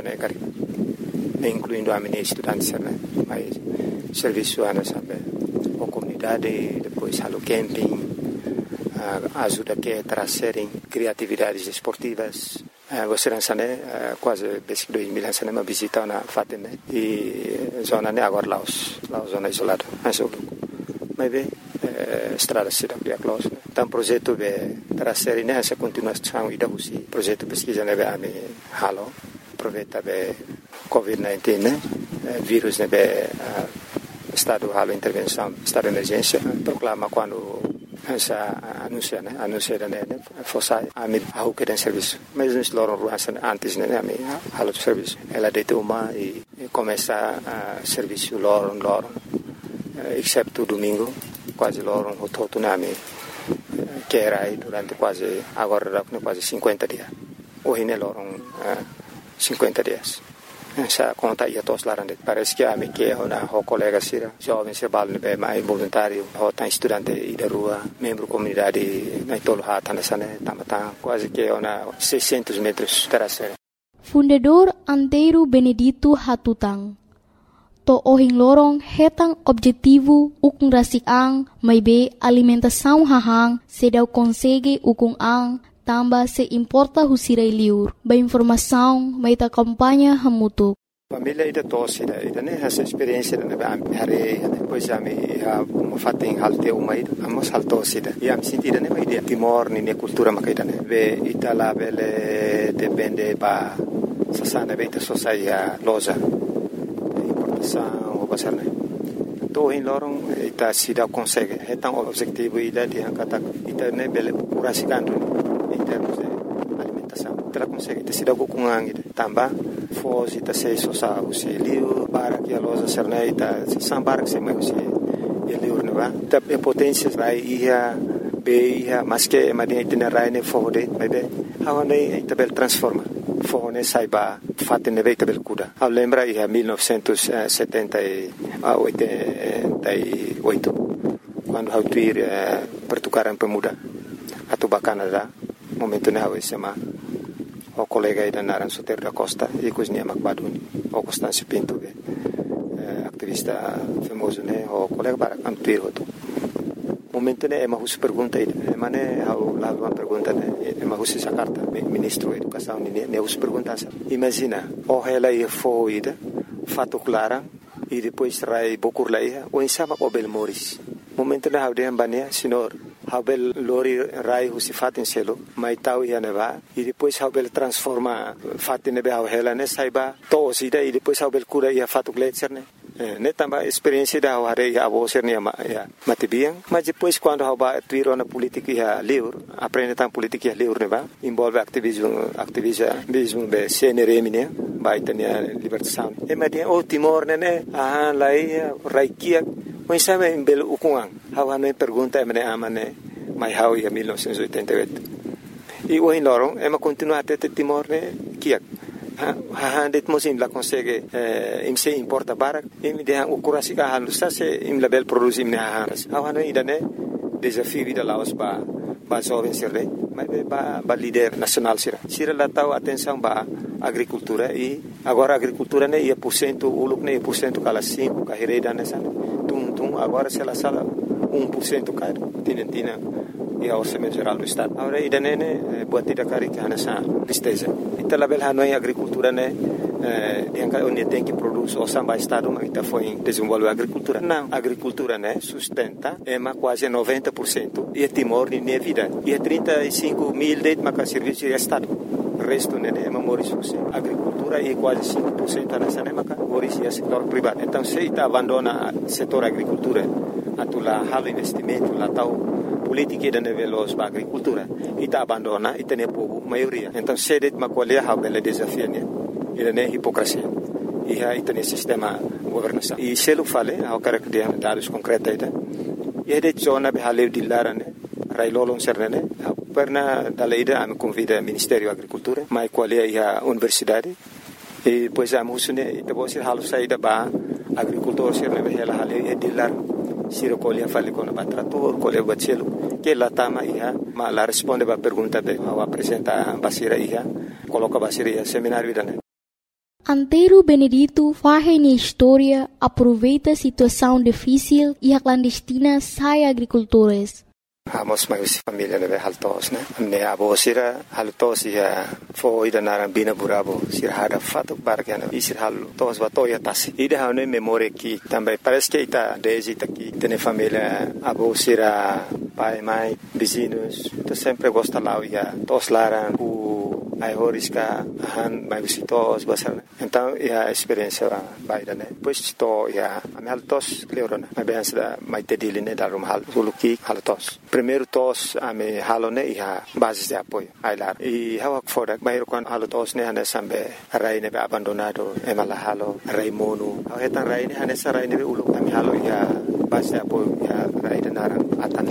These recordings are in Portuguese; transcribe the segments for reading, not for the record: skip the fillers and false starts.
né, cara, incluindo a minha estudante, né, mas serviço ana sabe, a comunidade, depois halo camping, ajuda que a trazerem criatividades esportivas. Você né, quase desde 2000 né, uma visita na Fátima e zona né agora lá zona isolada, mas bem estrada cidade a close. Então projeto de trazer nessa continuação e da projeto pesquisa né a me halo aproveita be COVID-19 né vírus né be estado halo intervenção estado de emergência proclama quando essa anuncia né fosse a me ao que tem serviço mas nos loram ruas antes né a me halo serviço ela deita uma e começa a serviço loron exceto domingo quase loron o todo na me que era aí durante quase agora quase 50 dias hoje né loron 50 dias essa conta ia todos lá dentro parece que a me que uma colega sira jovem se bal né mais voluntário ou tá estudante e da rua membro comunidade na tolo hata nessa né tá quase que uma 600 metros terceira. Fundador Antero Benedito Hatutang to ohing lorong hetang objetivo ukung rasiang may be alimentação hahang sedau consegue ukung ang tamba se importa husiray liur ba informação may ta kampanya hamutuk. Família ida tosse ida né essa experiência né hari depois a me fatem halte uma ida amos haltosse ida e am sentida né ida Timor ne cultura makaida né ve itala bele depende ba sasana beta sociedade loja o pasar né to em lorong ita sida consegue então o objetivo ida de kata ita né bele curasikandu em termos de alimentação ela consegue ita sida com angue tamba fosse ita se sosa o se liu para que a loja serna ita sambar que se mais se liu né va ita potência vai ia be ia mas que madinha itinerário né fode mas be hawane ita bel transforma fone saiba fatte ne veita bel kuda a lembra ia 1978 quando hautuir pertukaran pemuda atau Canada momento ne hawe sama o colega ida naran Soter da Costa e cozinha Macbaduni o Constâncio Pinto activista famoso ne o colega para antuir hoto momento ne ema hus pergunta ida emane hau lá uma pergunta ne ema hus essa carta ministro da educação ne hus pergunta imagina o ela ia foida fato clara e depois rai bokur lá ia o insama o bel moris momento ne hau de ambania senhor Habel lori rai husi fatin selo mai tau ia neva e depois Habel transforma fatin nebe hau hela ne saiba to sida e depois Habel cura ia fatu gletser ne tamba experiência da hare ia avoser ne matibiang mas depois quando haba tuiro na política ia livre aprende tam política ia livre neva envolve ativismo be CNRM ne vai ter libertação e madia o Timor ne lai raikia mas sabe em belo ukungang hawa me pergunta emane amane mai hau ia 1988 e o em lorong ema continua até Timor ne kiak det mosim la consegue im se importa barak im de o kurasi ka halu sa se im label produzim ne haras hawa no idane desafio vida laos ba jovem sirre mas ba líder nacional sira la tau atenção ba agricultura e agora agricultura ne ia % uluk ne % kala 5 ka hereda ne san tum agora se la sala 1% cai tinentina e a orçamento geral do estado agora idane botida carica nessa tristeza ita label hanoi agricultura ne yang onde tem que produz o samba estado mas ita foi desenvolver agricultura não agricultura ne sustenta ema quase 90% e Timor ne vida e 35 mil de maca serviço de estado resto ne ema morisuse agricultura e quase 5% nessa ne maca morissia setor privado então se ita abandona setor agricultura atula halo investimento la tau politica da nivelos ba agricultura ita abandona ita ne povo maioria então se det macolia ha bela desafio ne ida ne hipocrisia e ita ne sistema governação e se lo fale ao características dados concretas ita e de zona be haleu dillara ne rai lolong serne perna dalla ida am convida Ministério da Agricultura mai qualia ia universidade e pois am husune ita bosi halu saida ba agricultor serne be hela haleu e dillar siro colia fale con trator colia bacelo que la tama ia ma la risponde ba pergunta be awa presenta basira ia coloca basira ia seminário idane Anteiro Benedito faz a história, aproveita a situação difícil e a clandestina sai agricultores. Amos mais família né haltos né me abo sira haltos ya foi da narambina burabo sira hada fato barkana isir haltos batoya tasi ida hane memória que também parece que ita desde aqui tem família abo sira pai mãe vizinhos to sempre gosta lá ya tos laran o ai horiska han mais tos basar então a experiência baida né pois to ya am haltos cleorona mas bem da mais tediline da rum hal suluki haltos primeiro tos ame halone iha basis de apoio ailar e hawak fodak bayro kon halo tos ne hane sambe rai ne abandonado emala halo rai monu hetan rai ne hane sarai ne ulu ame halo iha basis de apoio iha rai de naran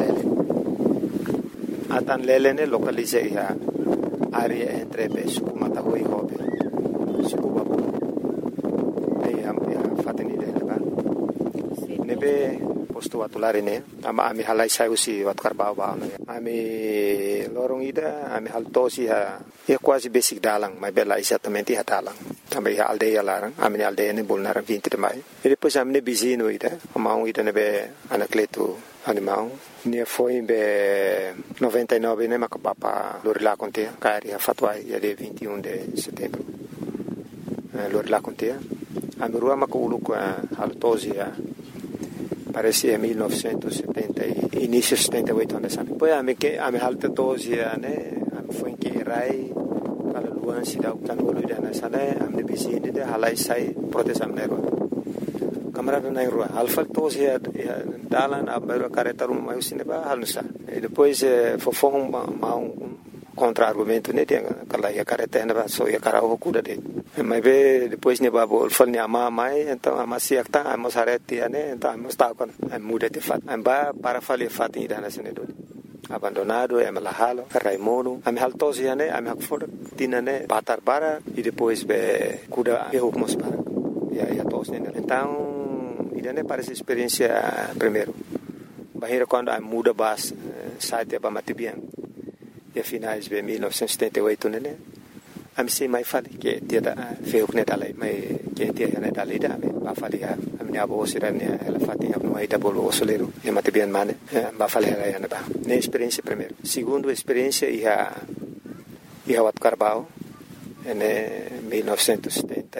atan lele ne localize iha area entre be suku mata hoi hobe suku babu iha fateni de ba nebe posto atulare ne ama ami halai sai usi wat karbau ba ami lorong ida ami haltosi ha e quasi basic dalang mai bela exatamente ha dalang também ha aldeia larang ami aldeia ne bolnar 20 de mai e depois ami ne bizino ida amau ida ne be anacleto animal ne foi be 99 ne makapapa lorila conte cari ha fatwai ya de 21 de setembro lorila conte ami rua makulu ko haltosi ha parecia 1970 início 78 anos sabe poi ame halte tosi ane ame foi que rai para luan sida kanolo dana sane ame bisini de halai sai proteção nero camarada na rua alfa tosi dalan abero caretarum mai sineba halsa e depois fofon contra-argumento né tem aquela ia caretena ba so ia carao cuda de mas be depois ne babo falni ama mai então ama siakta ama sareti né então ama está com muda de fato amba para fazer fato ida na senedo abandonado é malahalo raimono am haltosi né am hakfor tinane batar bara e depois be cuda eu mos para ia tos né então ida né parece experiência primeiro bahira quando am muda bas site ba matibian e finais de 1978 né am sei mai fali que dia da feu que dalai mai que dia né dalai da ba fali a minha avó sirane ela fatia no aí da bolo soleiro e matibian mane ba fali ela né ba ne experiência primeiro segundo experiência ia wat Carbau em 1970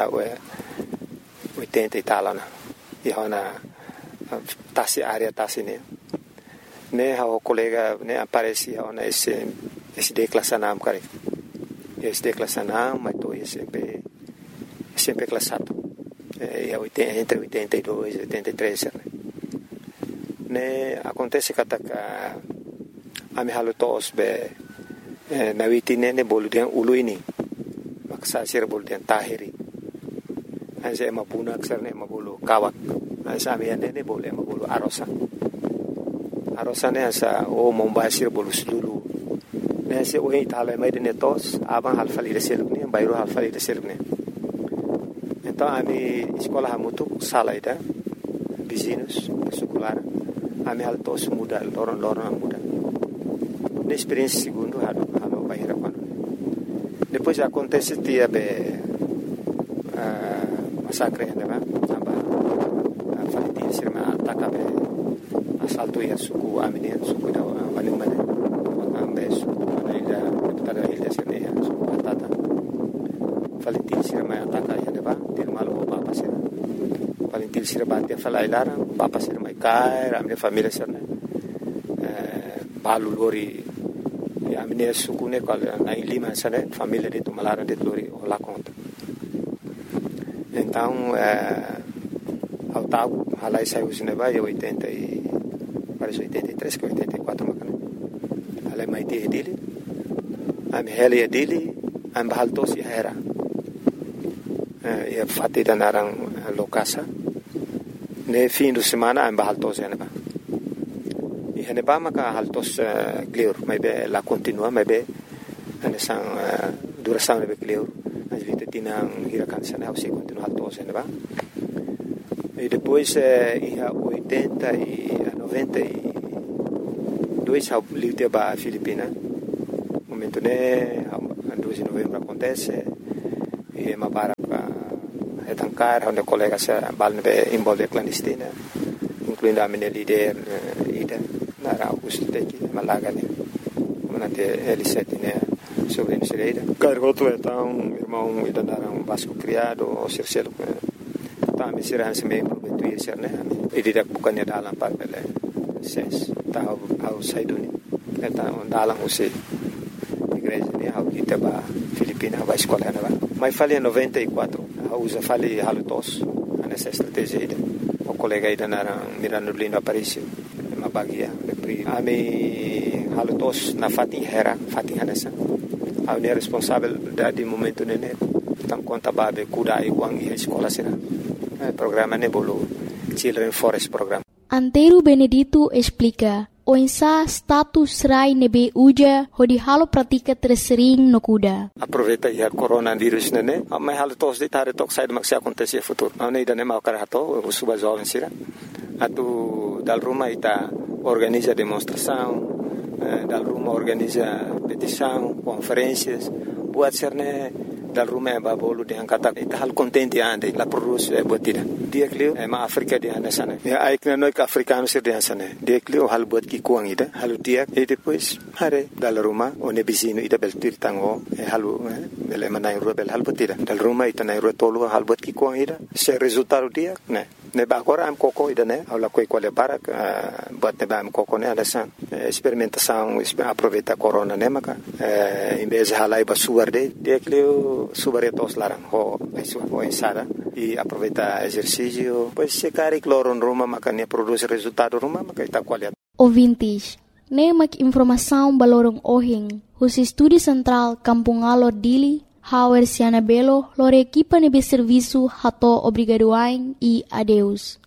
80 e tal e ona tasi área tasi né o colega né aparecia ona esse declassanam cara esse declassanam mas tô sempre classado entre 82 e 83 né acontece que a me halutos be na witine ne boludian uluini maksa sir boludian tahiri anse mapuna aksarne mabulu kawak anse amiane ne bolu mabulu arosane asa o mombasir bolus dulu nesse o itala mai de netos aban halfali de selukne bairo halfali de selukne então ami escola hamutu salaida vizinhos secular ami haltos muda loron muda de experiência segundo halo baira quando depois acontece dia be massacre né aba faliti sirma ataka be assalto ia suku amine suku da wanumane ambe suku ida tada ida sene suku atata faliti sirma ataka ia deba dirmalo papa sirma faliti sirma dia falailara papa sirma kai ramne família sirma balu lori amine suku ne kal na lima sane família de tumalara de lori la conta então ao tago halai saiu sineba e 80 e parece 83 que 84 macana halai mai te dele am heli dele am haltos era e fatti da narang lokasa ne fim de semana am haltos eneba e eneba maka haltos clear mai be la continua mai be ane sang duração be clear as vite tinang hirakan sana o se continua haltos eneba e depois ia 80 e 92 ao livre ba Filipina momento né a 12 de novembro acontece e mabara etankar onde colegas balne be involve clandestina, incluindo a minha líder Ida, Nara Augusto Teki, Malagane, manate Elisete, né, sobrinho Sireira. Cargoto então, irmão Ida Nara Vasco criado, o Circelo, tá me serance membro do Twitter, né, e direct bukannya dalam par bele ses, tá ao saiduni, então dalam usi igreja ni ao kita ba Filipina ba escola na ba. Mas falei em 94, a usa falei halutos, nessa estratégia ida. O colega ida na Mirano Lindo Aparicio, uma bagia, ami halutos na fatin hera, fatin hanesa. A unidade responsável de momento nene, tam conta babe kuda iguang i escola sina. Programa nebolo Children Forest Program. Antero Benedito explica, o insa status rai nebe uja hodi halo pratika tersering no kuda. Aproveita ia coronavírus nene, mas halo tos de tare tok sai de acontecer futuro. Não ida nem mau karato, o suba jovem sira. Atu dal rumah ita organiza demonstração, dal rumah organiza petição, conferências, buat serne dal rumah babolu dengan kata ita hal contente ande la produce buat tidak dia klio ma Afrika dia na sana ya aikna noi ka africano sir dia sana dia klio hal buat ki kuang ida hal dia e depois hare dal rumah one bisino ida bel tir tango halu bele manai ro bel hal buat tidak dal rumah ita nai ro tolu hal buat ki kuang ida se resultado dia ne ba agora am koko ida ne aula koi quale para buat ne ba am koko ne ada san experimentação aproveita corona ne maka em vez de halai ba suar de dia klio subaretos larang ho ensada e aproveita exercício pois se cari cloron Roma makanya produce resultado Roma maka ita qualidade. Ouvintes, nemak informação balorong ohing, os estúdio central Kampung Alor Dili, Hauer Siana Belo, lore equipa nebe serviço hato obrigadoain e adeus.